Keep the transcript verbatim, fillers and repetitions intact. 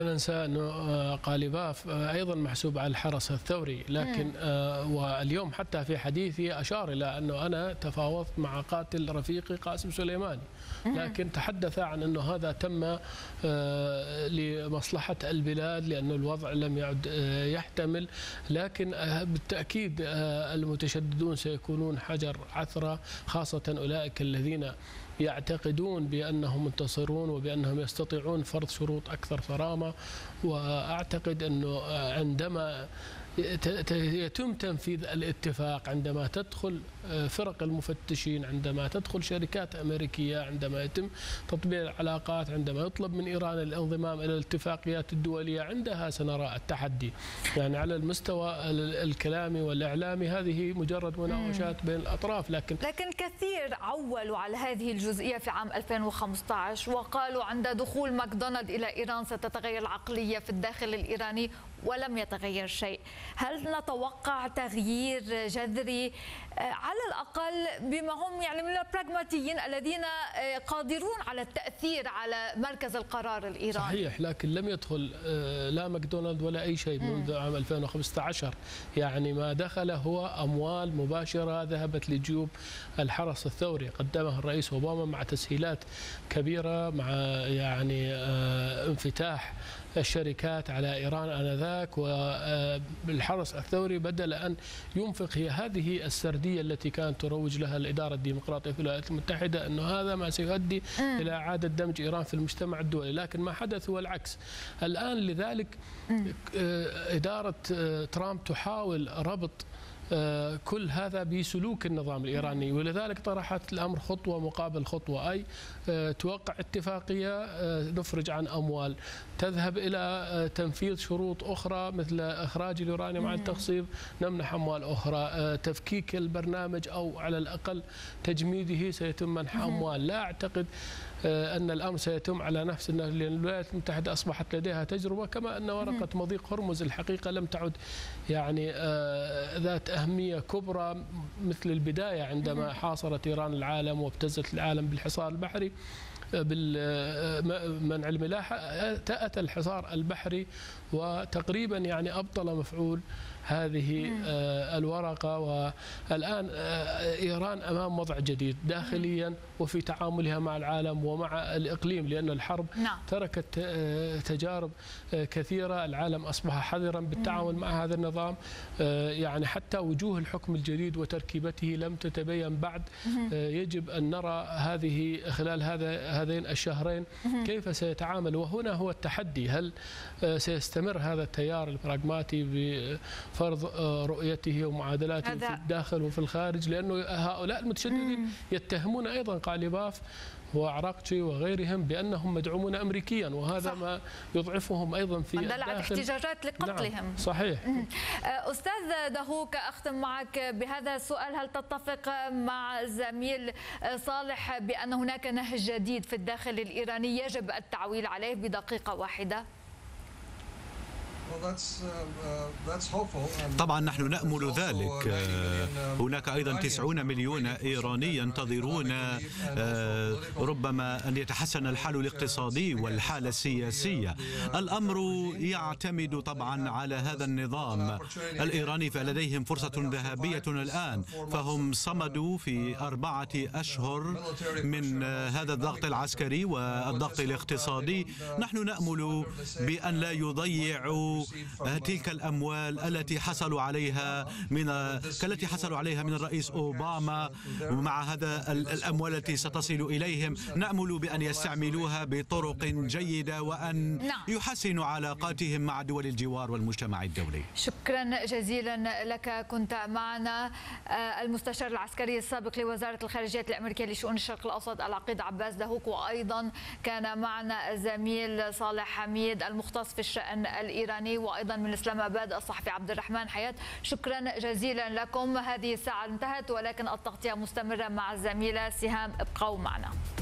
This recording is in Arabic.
ننسى أنه قاليباف أيضا محسوب على الحرس الثوري، لكن واليوم حتى في حديثي أشار إلى أنه أنا تفاوضت مع قاتل رفيقي قاسم سليماني، لكن تحدث عن أنه هذا تم لمصلحة البلاد لأن الوضع لم يعد يحتمل، لكن بالتأكيد المتشددون سيكونون حجر عثرة، خاصة أولئك الذين يعتقدون بأنهم منتصرون وبأنهم يستطيعون فرض شروط أكثر صرامة. وأعتقد أنه عندما يتم تنفيذ الاتفاق، عندما تدخل فرق المفتشين، عندما تدخل شركات أمريكية، عندما يتم تطبيع العلاقات، عندما يطلب من إيران الانضمام إلى الاتفاقيات الدولية، عندها سنرى التحدي. يعني على المستوى الكلامي والإعلامي هذه مجرد مناوشات بين الأطراف، لكن لكن كثير عولوا على هذه الجزئية في عام ألفين وخمسة عشر وقالوا عند دخول ماكدونالد إلى إيران ستتغير العقلية في الداخل الإيراني، ولم يتغير شيء. هل نتوقع تغيير جذري على الأقل بما هم يعني من البراغماتيين الذين قادرون على التأثير على مركز القرار الإيراني؟ صحيح، لكن لم يدخل لا ماكدونالد ولا أي شيء منذ عام ألفين وخمسة عشر. يعني ما دخل هو أموال مباشرة ذهبت لجيوب الحرس الثوري قدمها الرئيس أوباما مع تسهيلات كبيرة، مع يعني انفتاح الشركات على إيران آنذاك، والحرس الثوري بدل أن ينفق هي هذه السردية التي كانت تروج لها الإدارة الديمقراطية في الولايات المتحدة أنه هذا ما سيؤدي إلى إعادة دمج إيران في المجتمع الدولي، لكن ما حدث هو العكس. الآن لذلك إدارة ترامب تحاول ربط كل هذا بسلوك النظام الإيراني، ولذلك طرحت الأمر خطوة مقابل خطوة، أي توقع اتفاقية نفرج عن أموال، تذهب إلى تنفيذ شروط أخرى مثل إخراج اليورانيوم عن التخصيب، نمنح أموال أخرى، تفكيك البرنامج أو على الأقل تجميده سيتم منح أموال. لا أعتقد أن الأمر سيتم على نفس النهج، لأن الولايات المتحدة أصبحت لديها تجربة، كما أن ورقة مضيق هرمز الحقيقة لم تعد يعني ذات أهمية كبرى مثل البداية عندما حاصرت إيران العالم وابتزت العالم بالحصار البحري بالمنع الملاحة. أتى الحصار البحري وتقريبا يعني أبطل مفعول هذه الورقة، والآن إيران أمام وضع جديد داخليا وفي تعاملها مع العالم ومع الإقليم، لأن الحرب تركت تجارب كثيرة، العالم أصبح حذرا بالتعامل مع هذا النظام. يعني حتى وجوه الحكم الجديد وتركيبته لم تتبين بعد، يجب أن نرى هذه خلال هذا هذين الشهرين كيف سيتعامل، وهنا هو التحدي. هل سيستمر هذا التيار البراغماتي بفرض رؤيته ومعادلاته في الداخل وفي الخارج؟ لأنه هؤلاء المتشددين يتهمون أيضا قاليباف وعراقجي وغيرهم بأنهم مدعومون أمريكيا، وهذا صح. ما يضعفهم أيضا في الداخل. احتجاجات لقتلهم. نعم صحيح. أستاذ دهوك، أختم معك بهذا السؤال: هل تتفق مع الزميل صالح بأن هناك نهج جديد في الداخل الإيراني يجب التعويل عليه بدقيقة واحدة؟ طبعا نحن نأمل ذلك. هناك أيضا تسعون مليون إيراني ينتظرون ربما أن يتحسن الحال الاقتصادي والحالة السياسية. الأمر يعتمد طبعا على هذا النظام الإيراني، فلديهم فرصة ذهبية الآن، فهم صمدوا في أربعة أشهر من هذا الضغط العسكري والضغط الاقتصادي. نحن نأمل بأن لا يضيعوا تلك الأموال التي حصلوا عليها من التي حصلوا عليها من الرئيس أوباما، ومع هذا الأموال التي ستصل إليهم نأمل بأن يستعملوها بطرق جيدة وأن يحسنوا علاقاتهم مع دول الجوار والمجتمع الدولي. شكرا جزيلا لك. كنت معنا المستشار العسكري السابق لوزارة الخارجية الأمريكية لشؤون الشرق الأوسط العقيد عباس دهوك، وأيضا كان معنا الزميل صالح حميد المختص في الشأن الإيراني، وأيضا من الإسلام آباد الصحفي عبد الرحمن حياة. شكرا جزيلا لكم. هذه الساعة انتهت، ولكن التغطية مستمرة مع الزميلة سهام. ابقوا معنا.